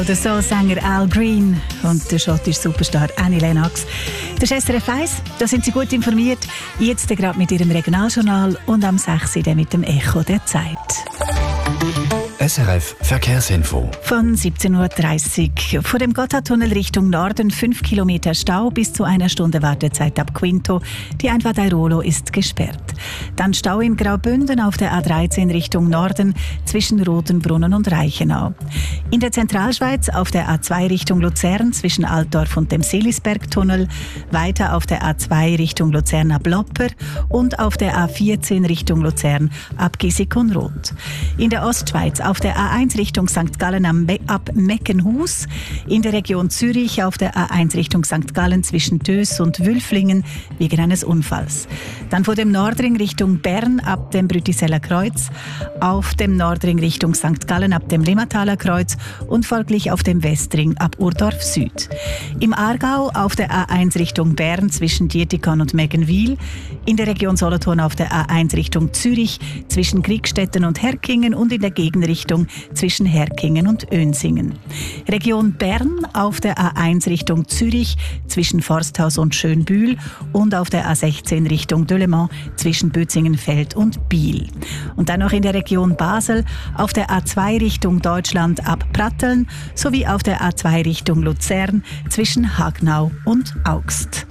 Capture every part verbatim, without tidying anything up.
Der Soul-Sänger Al Green und der schottische Superstar Annie Lennox. Das ist S R F eins, da sind Sie gut informiert. Jetzt gerade mit Ihrem Regionaljournal und am sechs Uhr mit dem Echo der Zeit. S R F Verkehrsinfo. Von siebzehn Uhr dreißig. Vor dem Gotthardtunnel Richtung Norden fünf Kilometer Stau bis zu einer Stunde Wartezeit ab Quinto. Die Einfahrt Airolo ist gesperrt. Dann Stau in Graubünden auf der A dreizehn Richtung Norden zwischen Rotenbrunnen und Reichenau. In der Zentralschweiz auf der A zwei Richtung Luzern zwischen Altdorf und dem Seelisbergtunnel. Weiter auf der A zwei Richtung Luzern ab Lopper und auf der A vierzehn Richtung Luzern ab Gissikon-Roth. In der Ostschweiz auf der A eins Richtung Sankt Gallen am Me- ab Meckenhus, in der Region Zürich auf der A eins Richtung Sankt Gallen zwischen Dös und Wülflingen wegen eines Unfalls. Dann vor dem Nordring Richtung Bern ab dem Brütiseller Kreuz, auf dem Nordring Richtung Sankt Gallen ab dem Limataler Kreuz und folglich auf dem Westring ab Urdorf Süd. Im Aargau auf der A eins Richtung Bern zwischen Dietikon und Meggenwil, in der Region Solothurn auf der A eins Richtung Zürich zwischen Kriegstetten und Herkingen und in der Gegenrichtung zwischen Herkingen und Önsingen. Region Bern auf der A eins Richtung Zürich zwischen Forsthaus und Schönbühl und auf der A sechzehn Richtung Delemont zwischen Bötzingenfeld und Biel. Und dann noch in der Region Basel auf der A zwei Richtung Deutschland ab Pratteln sowie auf der A zwei Richtung Luzern zwischen Hagnau und Augst.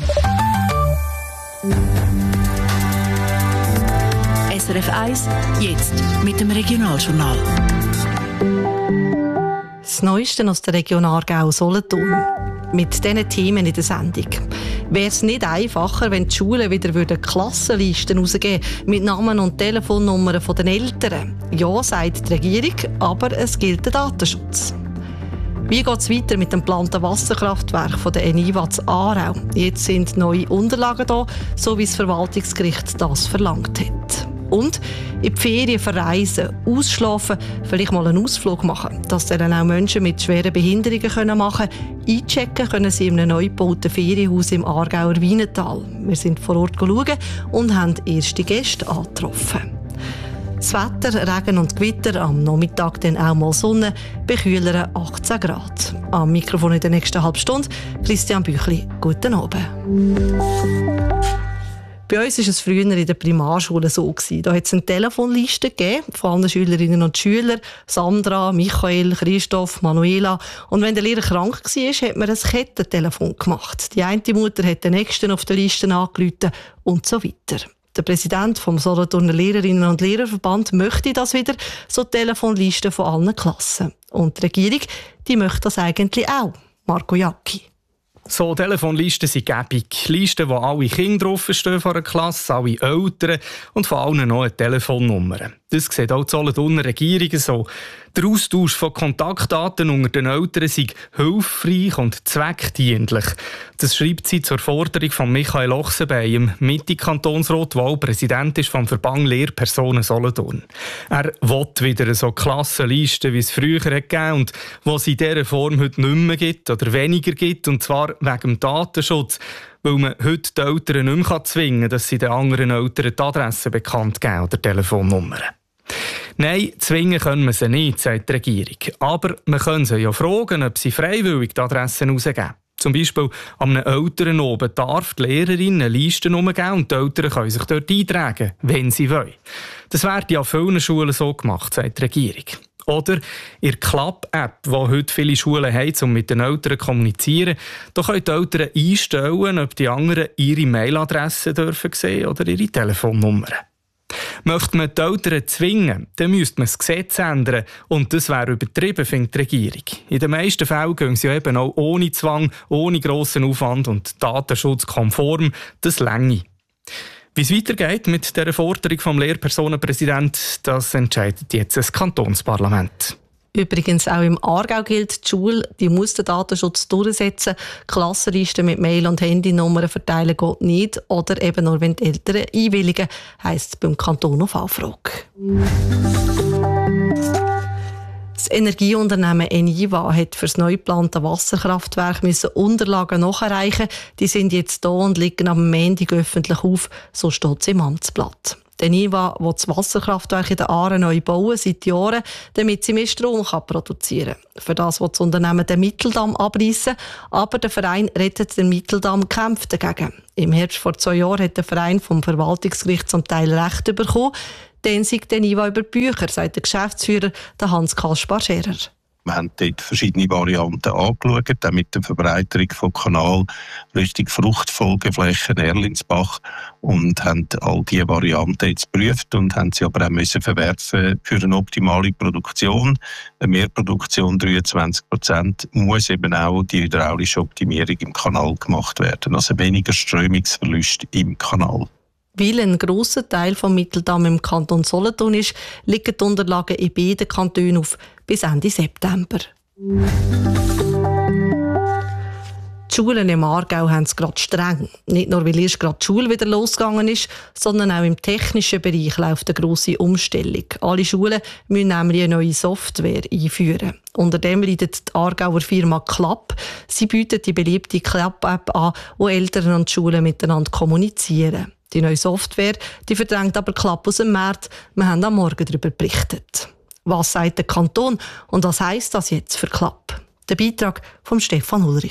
S R F eins, jetzt mit dem Regionaljournal. Das Neueste aus der Region Aargau-Solothurn. Mit diesen Themen in der Sendung. Wäre es nicht einfacher, wenn die Schulen wieder Klassenlisten rausgeben mit Namen und Telefonnummern der Eltern? Ja, sagt die Regierung, aber es gilt der Datenschutz. Wie geht es weiter mit dem geplanten Wasserkraftwerk von der Eniwa zu Aarau? Jetzt sind neue Unterlagen da, so wie das Verwaltungsgericht das verlangt hat. Und in die Ferien verreisen, ausschlafen, vielleicht mal einen Ausflug machen. Das dann auch Menschen mit schweren Behinderungen machen können. Einchecken können sie in einem neu gebauten Ferienhaus im Aargauer Wienetal. Wir sind vor Ort schauen und haben erste Gäste angetroffen. Das Wetter, Regen und Gewitter, am Nachmittag dann auch mal Sonne, bei kühleren achtzehn Grad. Am Mikrofon in der nächsten halben Stunde Christian Büchli. Guten Abend. Bei uns war es früher in der Primarschule so. Da hat es eine Telefonliste gegeben von allen Schülerinnen und Schülern. Sandra, Michael, Christoph, Manuela. Und wenn der Lehrer krank war, hat man ein Kettentelefon gemacht. Die eine Mutter hat den nächsten auf der Liste angerufen und so weiter. Der Präsident vom Solothurner Lehrerinnen und Lehrerverband möchte das wieder, so Telefonlisten von allen Klassen. Und die Regierung, die möchte das eigentlich auch. Marco Jacki. So Telefonlisten sind gäbig. Listen, wo alle Kinder draufstehen von einer Klasse, alle Eltern und von allen noch eine Telefonnummer. Das sieht auch die Solothurner Regierung so. Der Austausch von Kontaktdaten unter den Eltern sei hilfreich und zweckdienlich. Das schreibt sie zur Forderung von Michael Ochsenbein, im Mitte-Kantonsrat, der auch Präsident ist vom Verband Lehrpersonen Solothurn. Er will wieder so Klassenlisten, wie es früher gegeben und die es in dieser Form heute nicht mehr gibt oder weniger gibt, und zwar wegen dem Datenschutz, weil man heute die Eltern nicht mehr zwingen kann, dass sie den anderen Eltern die Adresse bekannt geben oder Telefonnummern. Nein, zwingen können wir sie nicht, sagt die Regierung. Aber man kann sie ja fragen, ob sie freiwillig die Adressen herausgeben. Zum Beispiel an einem Eltern oben darf die Lehrerin eine Liste umgeben und die Eltern können sich dort eintragen, wenn sie wollen. Das wird ja an vielen Schulen so gemacht, sagt die Regierung. Oder in der Club-App, die heute viele Schulen haben, um mit den Eltern zu kommunizieren, da können die Eltern einstellen, ob die anderen ihre Mailadresse dürfen sehen oder ihre Telefonnummer. Möchte man die Eltern zwingen, dann müsste man das Gesetz ändern. Und das wäre übertrieben, findet die Regierung. In den meisten Fällen gehen sie ja eben auch ohne Zwang, ohne grossen Aufwand und datenschutzkonform. Das reiche. Wie es weitergeht mit dieser Forderung vom Lehrpersonenpräsidenten, das entscheidet jetzt das Kantonsparlament. Übrigens auch im Aargau gilt, die Schule die muss den Datenschutz durchsetzen. Klassenlisten mit Mail- und Handynummern verteilen geht nicht. Oder eben nur, wenn die Eltern einwilligen, heisst es beim Kanton auf Anfrage. Das Energieunternehmen Eniwa hat für das neu geplante Wasserkraftwerk müssen Unterlagen nachreichen. Die sind jetzt da und liegen am Montag öffentlich auf, so steht es im Amtsblatt. Der Niva will das Wasserkraftwerk in der Aare neu bauen, seit Jahren, damit sie mehr Strom kann produzieren kann. Für das will das Unternehmen den Mitteldamm abreißen, aber der Verein Rettet den Mitteldamm kämpft dagegen. Im Herbst vor zwei Jahren hat der Verein vom Verwaltungsgericht zum Teil Recht bekommen. Dann sei der Niva über die Bücher, sagt der Geschäftsführer Hans-Kaspar Scherer. Wir haben dort verschiedene Varianten angeschaut, auch mit der Verbreiterung von Kanal Richtung Fruchtfolgeflächen Erlinsbach, und haben all diese Varianten jetzt geprüft und haben sie aber auch müssen verwerfen für eine optimale Produktion. Eine Mehrproduktion dreiundzwanzig Prozent muss eben auch die hydraulische Optimierung im Kanal gemacht werden, also weniger Strömungsverlust im Kanal. Weil ein grosser Teil des Mitteldamm im Kanton Solothurn ist, liegen die Unterlagen in beiden Kantonen auf bis Ende September. Die Schulen im Aargau haben es gerade streng. Nicht nur, weil erst gerade die Schule wieder losgegangen ist, sondern auch im technischen Bereich läuft eine grosse Umstellung. Alle Schulen müssen nämlich eine neue Software einführen. Unter dem leidet die Aargauer Firma Klapp. Sie bietet die beliebte Klapp-App an, wo Eltern und die Schulen miteinander kommunizieren. Die neue Software die verdrängt aber Klapp aus dem Markt. Wir haben am Morgen darüber berichtet. Was sagt der Kanton und was heisst das jetzt für Klapp? Der Beitrag von Stefan Ulrich.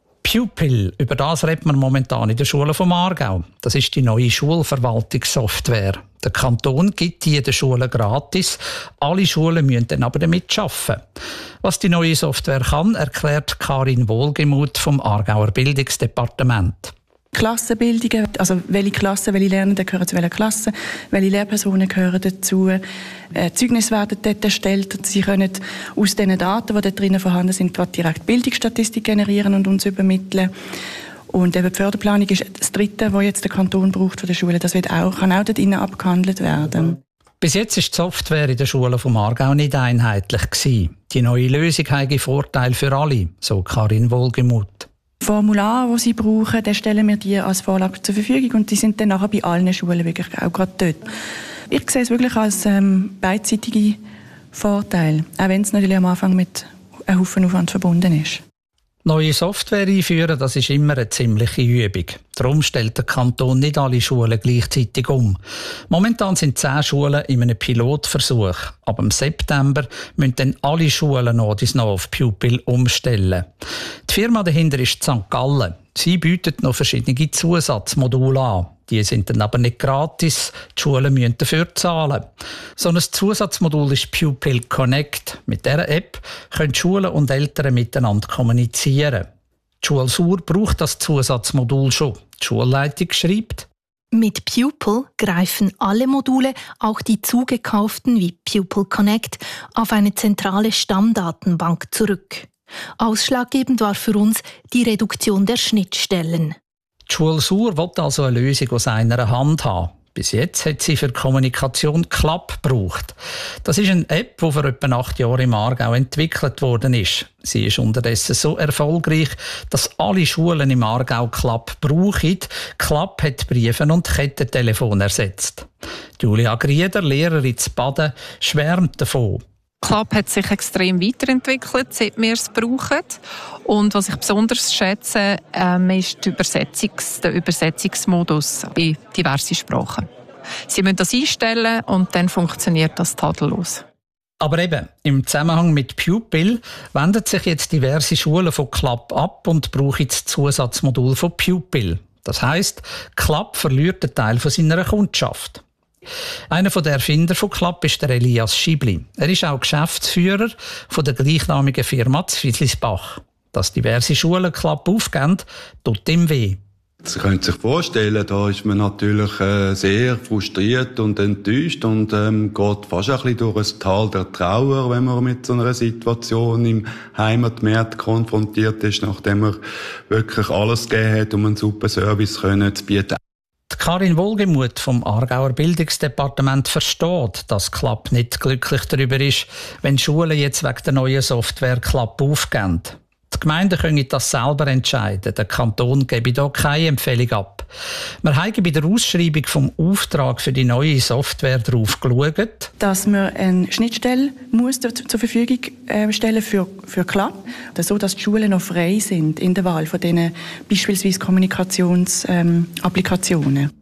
Pupil, über das redet man momentan in der Schule vom Aargau. Das ist die neue Schulverwaltungssoftware. Der Kanton gibt die in den Schulen gratis. Alle Schulen müssen dann aber damit arbeiten. Was die neue Software kann, erklärt Karin Wohlgemuth vom Aargauer Bildungsdepartement. Klassenbildungen, also welche Klassen, welche Lernenden gehören zu welcher Klasse, welche Lehrpersonen gehören dazu. Äh, Zeugnisse werden dort erstellt. Sie können aus den Daten, die dort drinnen vorhanden sind, direkt Bildungsstatistik generieren und uns übermitteln. Und eben die Förderplanung ist das Dritte, was jetzt der Kanton braucht von der Schule. Das wird auch, kann auch dort drinnen abgehandelt werden. Bis jetzt war die Software in den Schulen vom Aargau nicht einheitlich gewesen. Die neue Lösung hat Vorteile für alle, so Karin Wohlgemuth. Formular, die sie brauchen, dann stellen wir die als Vorlage zur Verfügung und die sind dann nachher bei allen Schulen wirklich auch gerade dort. Ich sehe es wirklich als ähm, beidseitige Vorteil, auch wenn es natürlich am Anfang mit einem Haufen Aufwand verbunden ist. Neue Software einführen, das ist immer eine ziemliche Übung. Darum stellt der Kanton nicht alle Schulen gleichzeitig um. Momentan sind zehn Schulen in einem Pilotversuch. Ab im September müssen dann alle Schulen noch auf Pupil umstellen. Die Firma dahinter ist Sankt Gallen. Sie bietet noch verschiedene Zusatzmodule an. Die sind dann aber nicht gratis. Die Schulen müssen dafür zahlen. So ein Zusatzmodul ist Pupil Connect. Mit dieser App können Schulen und Eltern miteinander kommunizieren. Die Schule Sur braucht das Zusatzmodul schon. Die Schulleitung schreibt: Mit Pupil greifen alle Module, auch die zugekauften wie Pupil Connect, auf eine zentrale Stammdatenbank zurück. Ausschlaggebend war für uns die Reduktion der Schnittstellen. Die Schule Sur will also eine Lösung aus einer Hand haben. Bis jetzt hat sie für die Kommunikation Klapp gebraucht. Das ist eine App, die vor etwa acht Jahren im Aargau entwickelt worden ist. Sie ist unterdessen so erfolgreich, dass alle Schulen im Aargau Klapp brauchen. Klapp hat Briefe und Kettentelefon ersetzt. Julia Grieder, Lehrerin in Baden, schwärmt davon. Klapp hat sich extrem weiterentwickelt, seit wir es brauchen. Und was ich besonders schätze, ähm, ist die Übersetzungs-, der Übersetzungsmodus in diverse Sprachen. Sie müssen das einstellen und dann funktioniert das tadellos. Aber eben, im Zusammenhang mit Pupil wenden sich jetzt diverse Schulen von Klapp ab und brauchen das Zusatzmodul von Pupil. Das heisst, Klapp verliert einen Teil von seiner Kundschaft. Einer der Erfinder von Klapp ist der Elias Schibli. Er ist auch Geschäftsführer von der gleichnamigen Firma Zwieslisbach. Dass diverse Schulen Klapp aufgeben, tut ihm weh. Sie können sich vorstellen, da ist man natürlich äh, sehr frustriert und enttäuscht und ähm, geht fast ein bisschen durch ein Tal der Trauer, wenn man mit so einer Situation im Heimatmarkt konfrontiert ist, nachdem man wirklich alles gegeben hat, um einen super Service können zu bieten. Karin Wohlgemuth vom Aargauer Bildungsdepartement versteht, dass Klapp nicht glücklich darüber ist, wenn Schulen jetzt wegen der neuen Software Klapp aufgeben. Die Gemeinden können das selber entscheiden. Der Kanton gebe hier keine Empfehlung ab. Wir haben bei der Ausschreibung vom Auftrag für die neue Software darauf geschaut, dass man eine Schnittstelle muss zur Verfügung stellen für, für Klapp, so dass die Schulen noch frei sind in der Wahl von diesen beispielsweise Kommunikationsapplikationen. Ähm,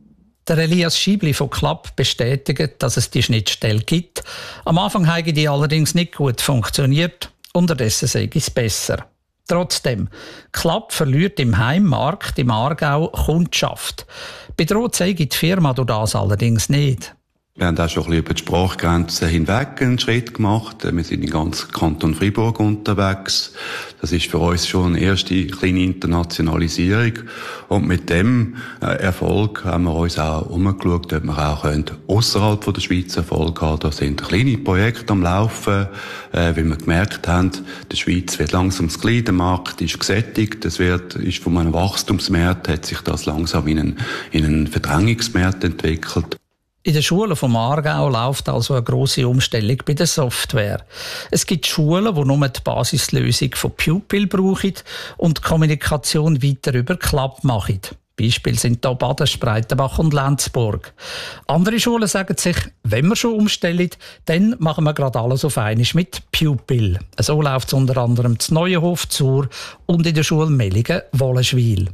Der Elias Schiebli von Klapp bestätigt, dass es die Schnittstelle gibt. Am Anfang habe die allerdings nicht gut funktioniert, unterdessen sei es besser. Trotzdem, Klapp verliert im Heimmarkt im Aargau Kundschaft. Bedroht sei die Firma durch das allerdings nicht. Wir haben auch schon ein bisschen über die Sprachgrenzen hinweg einen Schritt gemacht. Wir sind in ganz Kanton Freiburg unterwegs. Das ist für uns schon eine erste kleine Internationalisierung. Und mit dem Erfolg haben wir uns auch umgeschaut, ob wir auch außerhalb der Schweiz Erfolg haben. Da sind kleine Projekte am Laufen, weil wir gemerkt haben, die Schweiz wird langsam das kleine, der Markt ist gesättigt. Es wird, ist von einem Wachstumsmarkt, hat sich das langsam in einen, in einen Verdrängungsmarkt entwickelt. In den Schulen vom Aargau läuft also eine grosse Umstellung bei der Software. Es gibt Schulen, die nur die Basislösung von Pupil brauchen und die Kommunikation weiter über Klapp machen. Beispiele sind hier Baden, Spreitenbach und Lenzburg. Andere Schulen sagen sich, wenn wir schon umstellen, dann machen wir gerade alles auf einmal mit Pupil. So läuft es unter anderem zu Neuenhof, Zur und in der Schule Mellingen-Wollenschwil.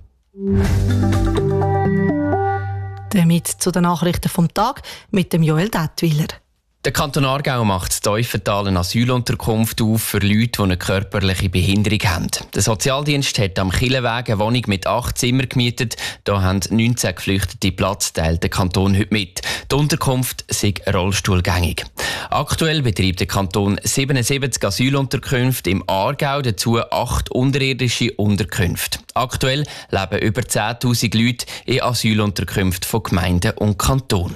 Damit zu den Nachrichten vom Tag mit dem Joel Dettwiller. Der Kanton Aargau macht in Teufental eine Asylunterkunft auf für Leute, die eine körperliche Behinderung haben. Der Sozialdienst hat am Killenweg eine Wohnung mit acht Zimmern gemietet. Da haben neunzehn Geflüchtete Platz, teilt der Kanton heute mit. Die Unterkunft sei rollstuhlgängig. Aktuell betreibt der Kanton siebenundsiebzig Asylunterkünfte im Aargau, dazu acht unterirdische Unterkünfte. Aktuell leben über zehntausend Leute in Asylunterkünften von Gemeinden und Kanton.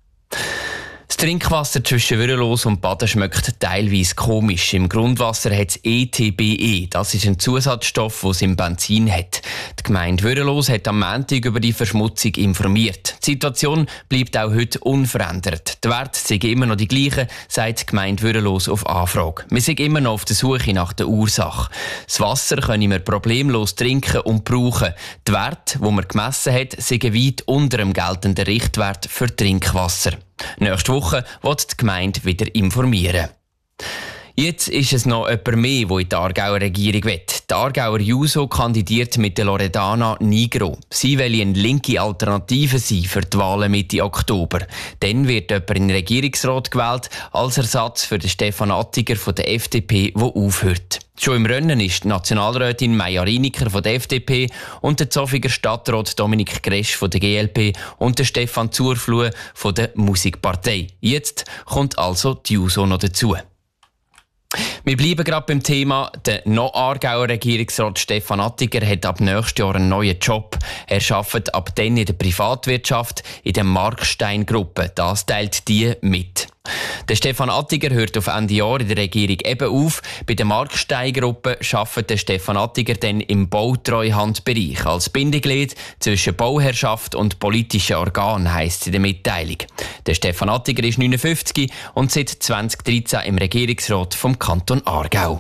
Das Trinkwasser zwischen Würelos und Baden schmeckt teilweise komisch. Im Grundwasser hat es E T B E. Das ist ein Zusatzstoff, den es im Benzin hat. Die Gemeinde Würelos hat am Montag über die Verschmutzung informiert. Die Situation bleibt auch heute unverändert. Die Werte sind immer noch die gleichen, sagt die Gemeinde Würelos auf Anfrage. Wir sind immer noch auf der Suche nach der Ursache. Das Wasser können wir problemlos trinken und brauchen. Die Werte, die man gemessen hat, sind weit unter dem geltenden Richtwert für Trinkwasser. Nächste Woche wird die Gemeinde wieder informieren. Jetzt ist es noch jemand mehr, der in die Aargauer Regierung will. Die Aargauer Juso kandidiert mit der Loredana Nigro. Sie will eine linke Alternative sein für die Wahlen Mitte Oktober. Dann wird jemand in den Regierungsrat gewählt, als Ersatz für den Stefan Attiger von der F D P, der aufhört. Schon im Rennen ist die Nationalrätin Maja Riniker von der F D P und der Zofiger Stadtrat Dominik Gresch von der G L P und der Stefan Zurfluh von der Musikpartei. Jetzt kommt also die Juso noch dazu. Wir bleiben gerade beim Thema. Der noch-Aargauer Regierungsrat Stefan Attiger hat ab nächstes Jahr einen neuen Job. Er arbeitet ab dann in der Privatwirtschaft, in der Markstein-Gruppe. Das teilt die mit. Der Stefan Attiger hört auf Ende Jahr in der Regierung eben auf. Bei der Markstein-Gruppe arbeitet der Stefan Attiger dann im Bautreuhandbereich als Bindeglied zwischen Bauherrschaft und politischen Organen, heisst es in der Mitteilung. Der Stefan Attiger ist neunundfünfzig und seit zweitausenddreizehn im Regierungsrat vom Kanton Aargau.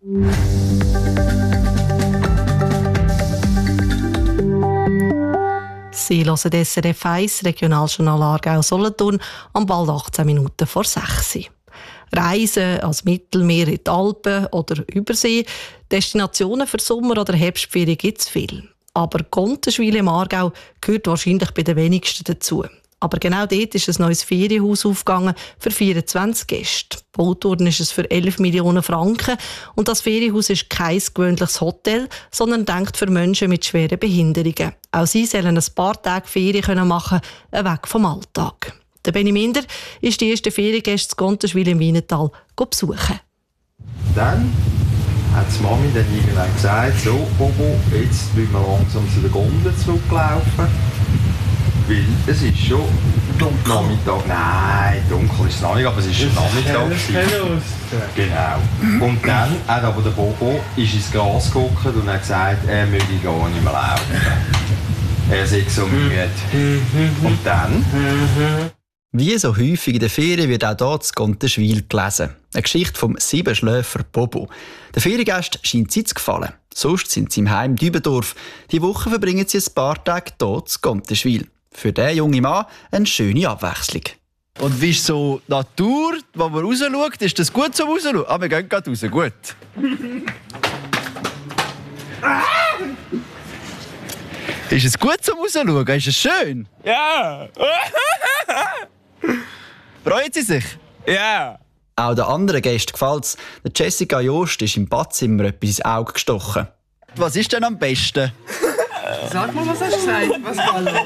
Sie hören S R F eins, Regionaljournal Aargau-Solothurn, am bald achtzehn Minuten vor sechs. Reisen als Mittelmeer in die Alpen oder Übersee, Destinationen für Sommer- oder Herbstferien gibt es viel. Aber Gontenschwil im Aargau gehört wahrscheinlich bei den wenigsten dazu. Aber genau dort ist ein neues Ferienhaus aufgegangen für vierundzwanzig Gäste. Gebaut worden ist es für elf Millionen Franken. Und das Ferienhaus ist kein gewöhnliches Hotel, sondern denkt für Menschen mit schweren Behinderungen. Auch sie sollen ein paar Tage Ferien machen können, weg vom Alltag. Der Benny Minder ist die erste Feriengäste zu Gontenschwil im Wienertal besuchen. Dann hat die Mami dann irgendwann gesagt, so Bobo, jetzt müssen wir langsam zu den Gondeln zurücklaufen. Weil es ist schon dunkel. Nachmittag. Nein, dunkel ist es noch nicht, aber es ist schon Nachmittag. Genau. Und dann hat aber der Bobo ist ins Gras geguckt und hat gesagt, er möge gar nicht mehr laufen. Er sei so müde. Und dann? Wie so häufig in der Ferien wird auch hier zu Gontenschwil gelesen. Eine Geschichte vom Siebenschläfer Bobo. Den Feriengästen scheint sie zu gefallen. Sonst sind sie im Heim Dübendorf. Die Woche verbringen sie ein paar Tage hier zu Gontenschwil. Für diesen jungen Mann eine schöne Abwechslung. Und wie ist so die Natur, wo man raus schaut? Ist das gut zum Rausschauen? Ah, wir gehen gerade raus, gut. Ist es gut zum Rausschauen? Ist es schön? Ja! Freuen Sie sich? Ja! Auch den anderen Gästen gefällt es. Jessica Jost ist im Badzimmer etwas ins Auge gestochen. Was ist denn am besten? Sag mal, was hast du gesagt? Was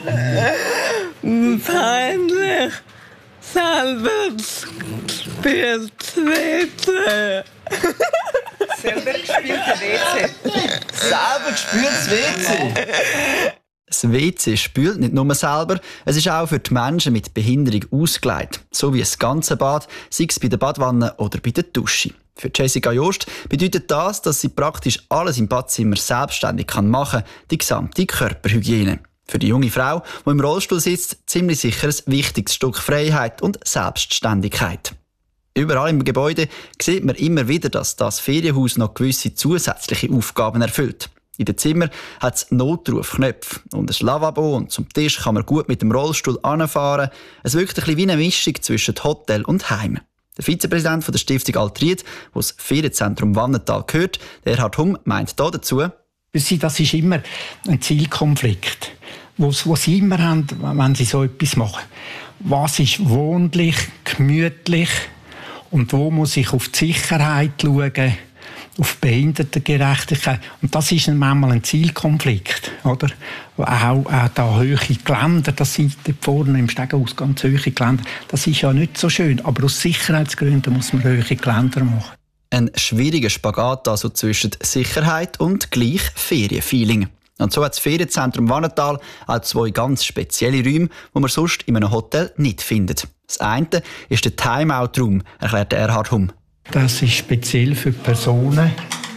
Peinlich! Selber gespielt W C! Selber gespielt W C? Selber gespieltes W C? Das W C spült nicht nur selber, es ist auch für die Menschen mit Behinderung ausgelegt. So wie das ganze Bad, sei es bei der Badwanne oder bei der Dusche. Für Jessica Jost bedeutet das, dass sie praktisch alles im Badzimmer selbstständig machen kann, die gesamte Körperhygiene. Für die junge Frau, die im Rollstuhl sitzt, ziemlich sicher ein wichtiges Stück Freiheit und Selbstständigkeit. Überall im Gebäude sieht man immer wieder, dass das Ferienhaus noch gewisse zusätzliche Aufgaben erfüllt. In den Zimmern hat es Notrufknöpfe und ein Lavabo und zum Tisch kann man gut mit dem Rollstuhl anfahren. Es wirkt ein bisschen wie eine Mischung zwischen Hotel und Heim. Der Vizepräsident der Stiftung Altried, wo das Ferienzentrum Wannental gehört, der Erhard Humm, meint hier dazu: Das ist immer ein Zielkonflikt, den sie immer haben, wenn sie so etwas machen. Was ist wohnlich, gemütlich und wo muss ich auf die Sicherheit schauen, auf Behindertengerechtigkeit. Und das ist manchmal ein Zielkonflikt, oder? Auch, auch da hohe Geländer, das sind dort vorne im Stegenhaus ganz hohe Geländer, das ist ja nicht so schön, aber aus Sicherheitsgründen muss man hohe Geländer machen. Ein schwieriger Spagat also zwischen Sicherheit und gleich Ferienfeeling. Und so hat das Ferienzentrum Wannental auch zwei ganz spezielle Räume, die man sonst in einem Hotel nicht findet. Das eine ist der Timeout-Raum, erklärt Erhard Humm. Das ist speziell für Personen,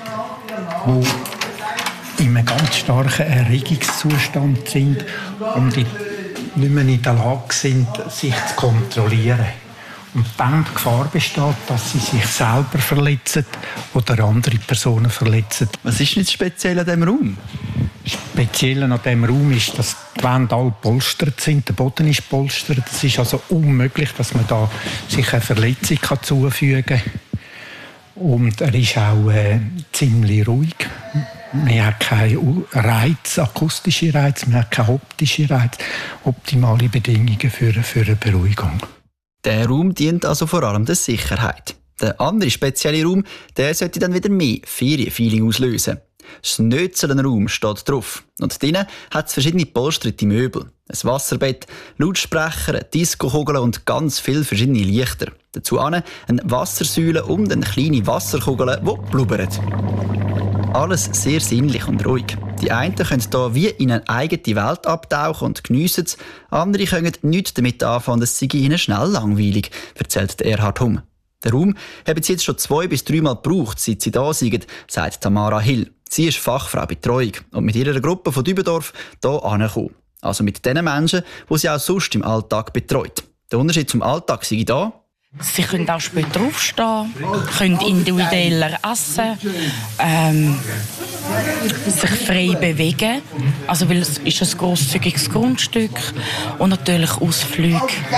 die in einem ganz starken Erregungszustand sind und nicht mehr in der Lage sind, sich zu kontrollieren. Und dann die Gefahr besteht, dass sie sich selber verletzen oder andere Personen verletzen. Was ist nicht speziell an diesem Raum? Speziell an diesem Raum ist, dass die Wände alle polstert sind, der Boden ist polstert. Es ist also unmöglich, dass man da sich eine Verletzung zufügen kann. Und er ist auch äh, ziemlich ruhig. Man hat keinen Reiz, akustische Reiz, man hat keine optische Reiz. Optimale Bedingungen für, für eine Beruhigung. Der Raum dient also vor allem der Sicherheit. Der andere spezielle Raum, der sollte dann wieder mehr Ferienfeeling auslösen. Das Schnözelnraum steht drauf. Und drinnen hat es verschiedene polsterte Möbel. Ein Wasserbett, Lautsprecher, eine Disco-Kugel und ganz viele verschiedene Lichter. Dazu eine Wassersäule und eine kleine Wasserkugel, die blubbert. Alles sehr sinnlich und ruhig. Die einen können hier wie in eine eigene Welt abtauchen und geniessen es. Andere können nichts damit anfangen, es sei ihnen schnell langweilig, erzählt Erhard Humm. Den Raum haben sie jetzt schon zwei bis dreimal gebraucht, seit sie da sind, sagt Tamara Hill. Sie ist Fachfrau Betreuung und mit ihrer Gruppe von Dübendorf hier angekommen. Also mit den Menschen, die sie auch sonst im Alltag betreut. Der Unterschied zum Alltag sei da: Sie können auch später aufstehen, können individueller essen, ähm, sich frei bewegen. Also, weil es ist ein grosszügiges Grundstück und natürlich Ausflüge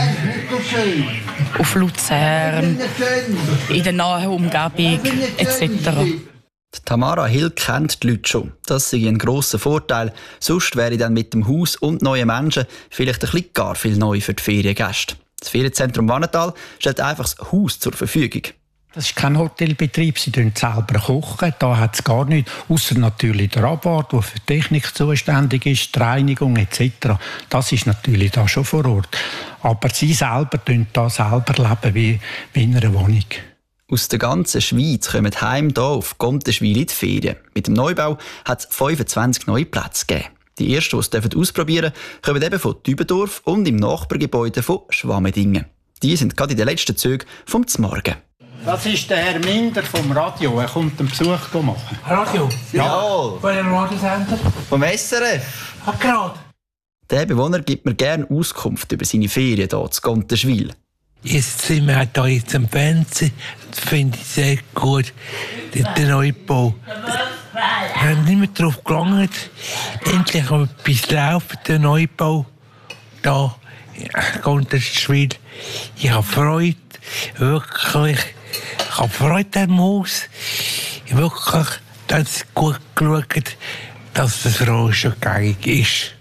auf Luzern, in der nahen Umgebung et cetera. Tamara Hill kennt die Leute schon. Das sei ein grosser Vorteil. Sonst wäre dann mit dem Haus und neuen Menschen vielleicht ein bisschen gar viel neu für die Feriengäste. Das Ferienzentrum Wannental stellt einfach das Haus zur Verfügung. Das ist kein Hotelbetrieb, sie kochen selber kochen. Da hat es gar nichts, ausser natürlich der Abwart, der für die Technik zuständig ist, die Reinigung et cetera. Das ist natürlich da schon vor Ort. Aber sie selber leben da selber leben wie, wie in einer Wohnung. Aus der ganzen Schweiz kommen heim hier auf Gomtenschwil in die Ferien. Mit dem Neubau hat es fünfundzwanzig neue Plätze gegeben. Die ersten, die es ausprobieren dürfen, kommen eben von Dübendorf und im Nachbargebäude von Schwammendingen. Die sind gerade in den letzten Zügen vom Zmorgen. Das ist der Herr Minder vom Radio. Er kommt einen Besuch machen. Radio? Ja. Von einem Radiosender? Vom S R F? Ah, gerade. Der Bewohner gibt mir gerne Auskunft über seine Ferien hier zu Gomtenschwil. Jetzt sind wir hier jetzt am Fernsehen. Das finde ich sehr gut. Der Neubau. Wir haben nicht mehr darauf gelangt. Endlich etwas laufen, der Neubau. Da, Gomtenschwil. Ich habe Freude. Wirklich. Ich habe Freude am Haus. Wirklich, dass es gut geschaut, dass das Rohr schon gängig ist.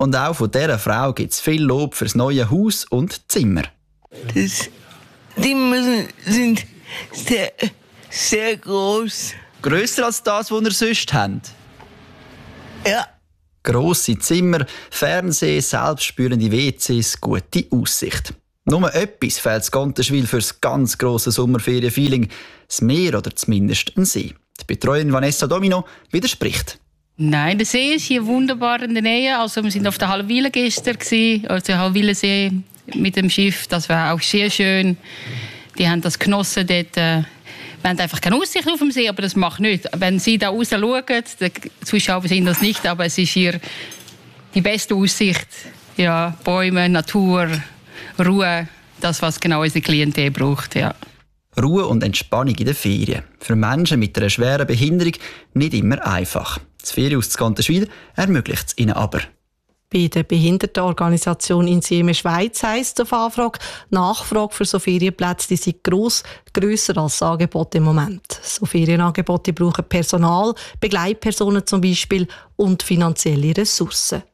Und auch von dieser Frau gibt es viel Lob fürs neue Haus und Zimmer. Das Zimmer sind sehr, sehr groß. Grösser als das, was ihr sonst habt? Ja. Grosse Zimmer, Fernsehen, selbstspülende W Cs, gute Aussicht. Nur etwas fehlt Gontenschwil für das ganz grosse Sommerferienfeeling. Das Meer oder zumindest ein See. Die Betreuerin Vanessa Domino widerspricht. Nein, der See ist hier wunderbar in der Nähe. Also wir sind auf der Halwile gestern, also der Halwilensee mit dem Schiff. Das war auch sehr schön. Die haben das genossen dort. Wir haben einfach keine Aussicht auf dem See, aber das macht nichts. Wenn Sie da raus schauen, die Zuschauer sehen das nicht, aber es ist hier die beste Aussicht. Ja, Bäume, Natur, Ruhe, das, was genau unsere Klientel braucht. Ja. Ruhe und Entspannung in den Ferien. Für Menschen mit einer schweren Behinderung nicht immer einfach. Das Ferienhaus zu Gontenschwil ermöglicht es ihnen aber. Bei der Behindertenorganisation Insieme Schweiz heisst auf Anfrage, Nachfrage für so Ferienplätze die sind gross, grösser als das Angebot im Moment. So Ferienangebote brauchen Personal, Begleitpersonen zum Beispiel und finanzielle Ressourcen.